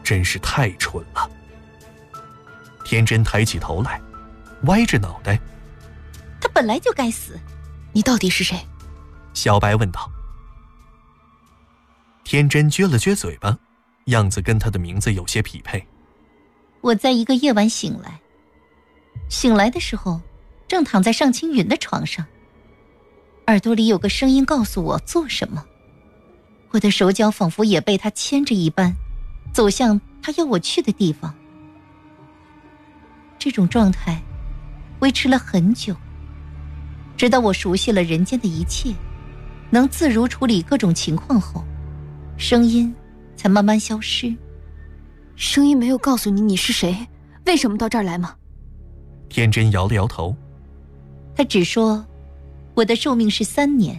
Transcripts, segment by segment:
真是太蠢了。天真抬起头来，歪着脑袋。 他本来就该死。 你到底是谁？ 小白问道。天真撅了撅嘴巴，样子跟他的名字有些匹配。 我在一个夜晚醒来的时候，正躺在上青云的床上，耳朵里有个声音告诉我做什么。我的手脚仿佛也被他牵着一般，走向他要我去的地方。这种状态维持了很久，直到我熟悉了人间的一切，能自如处理各种情况后，声音才慢慢消失。 声音没有告诉你是谁，为什么到这儿来吗？ 天真摇了摇头。 他只说我的寿命是3年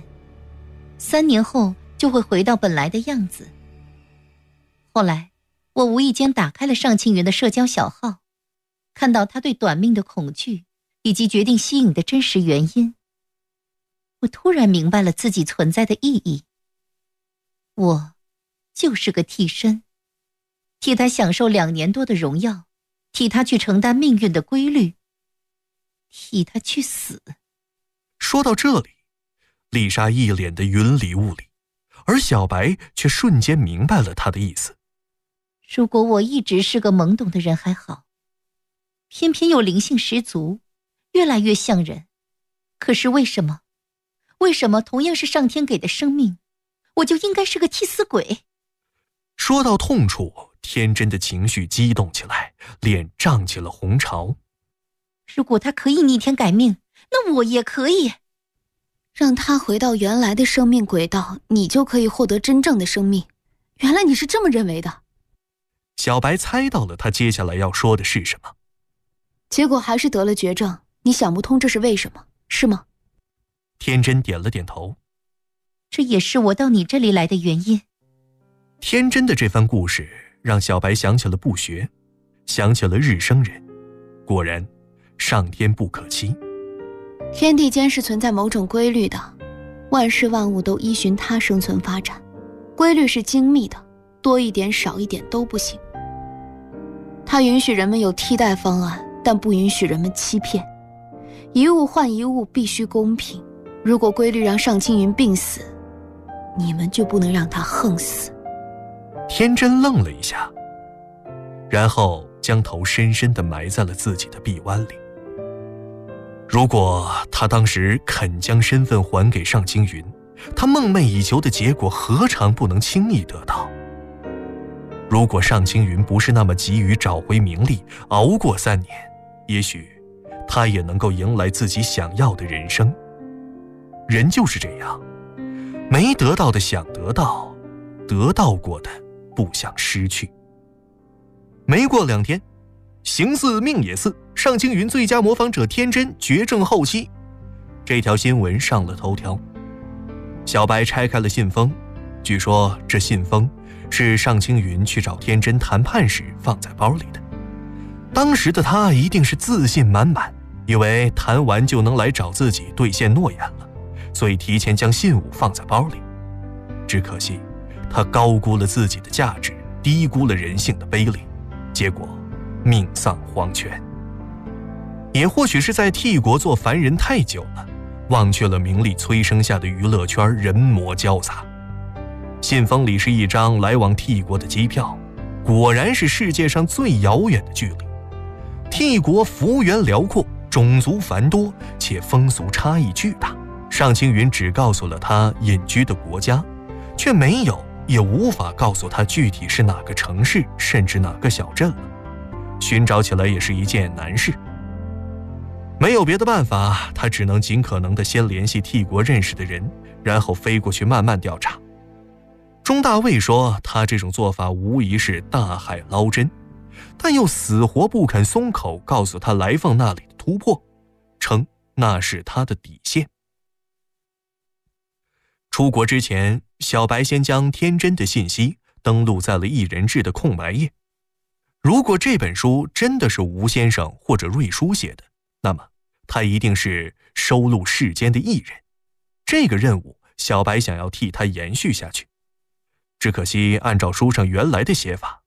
，3年后就会回到本来的样子。后来我无意间打开了上青云的社交小号，看到他对短命的恐惧以及决定吸引的真实原因，我突然明白了自己存在的意义。我就是个替身，替他享受2年多的荣耀，替他去承担命运的规律，替他去死。 说到这里，丽莎一脸的云里雾里，而小白却瞬间明白了他的意思。 如果我一直是个懵懂的人还好，偏偏又灵性十足，越来越像人。可是为什么同样是上天给的生命，我就应该是个替死鬼？ 说到痛处，天真的情绪激动起来，脸涨起了红潮。 如果他可以逆天改命，那我也可以。 让他回到原来的生命轨道，你就可以获得真正的生命。原来你是这么认为的。 小白猜到了他接下来要说的是什么。 结果还是得了绝症，你想不通这是为什么，是吗？ 天真点了点头。 这也是我到你这里来的原因。 天真的这番故事让小白想起了不学，想起了日生人。果然上天不可欺。 天地间是存在某种规律的，万事万物都依循它生存发展，规律是精密的，多一点少一点都不行。它允许人们有替代方案，但不允许人们欺骗。一物换一物必须公平，如果规律让上青云病死，你们就不能让他横死。 天真愣了一下，然后将头深深地埋在了自己的臂弯里。如果他当时肯将身份还给上青云，他梦寐以求的结果何尝不能轻易得到？如果上青云不是那么急于找回名利，熬过3年，也许他也能够迎来自己想要的人生。人就是这样，没得到的想得到，得到过的不想失去。没过2天，形似命也似，上青云最佳模仿者天真绝症后期，这条新闻上了头条。小白拆开了信封，据说这信封是上青云去找天真谈判时放在包里的。当时的他一定是自信满满，以为谈完就能来找自己兑现诺言了，所以提前将信物放在包里。只可惜他高估了自己的价值，低估了人性的卑劣，结果命丧黄泉。也或许是在替国做凡人太久了，忘却了名利催生下的娱乐圈人魔交杂。信封里是一张来往替国的机票，果然是世界上最遥远的距离。替国幅员辽阔，种族繁多，且风俗差异巨大。上青云只告诉了他隐居的国家，却没有也无法告诉他具体是哪个城市，甚至哪个小镇了。寻找起来也是一件难事。没有别的办法，他只能尽可能地先联系替国认识的人，然后飞过去慢慢调查。钟大卫说他这种做法无疑是大海捞针，但又死活不肯松口告诉他来访那里的突破，称那是他的底线。出国之前，小白先将天真的信息登录在了一人志的空白页。如果这本书真的是吴先生或者瑞叔写的，那么他一定是收录世间的艺人。这个任务小白想要替他延续下去，只可惜按照书上原来的写法，